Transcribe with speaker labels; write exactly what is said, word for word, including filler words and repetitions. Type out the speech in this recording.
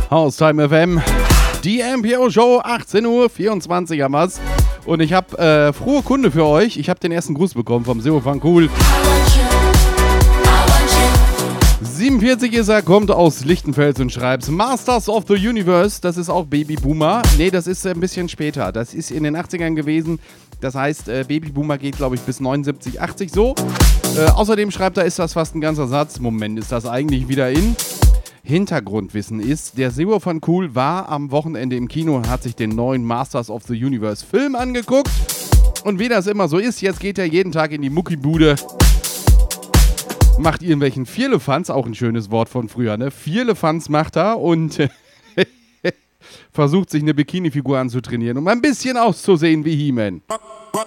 Speaker 1: Haustime F M, die M P O Show, achtzehn Uhr vierundzwanzig am was. Und ich habe äh, frohe Kunde für euch. Ich habe den ersten Gruß bekommen vom Zero von Cool. siebenundvierzig ist er, kommt aus Lichtenfels und schreibt Masters of the Universe, das ist auch Baby Boomer. Nee, das ist ein bisschen später. Das ist in den achtzigern gewesen. Das heißt, äh, Baby Boomer geht, glaube ich, bis neunundsiebzig, achtzig so. Äh, außerdem schreibt er, ist das fast ein ganzer Satz. Moment, ist das eigentlich wieder in? Hintergrundwissen ist, der Zero von Cool war am Wochenende im Kino und hat sich den neuen Masters of the Universe Film angeguckt. Und wie das immer so ist, jetzt geht er jeden Tag in die Muckibude, macht irgendwelchen Vierlefanz, auch ein schönes Wort von früher, ne? Vierlefanz macht er und versucht sich eine Bikini-Figur anzutrainieren, um ein bisschen auszusehen wie He-Man.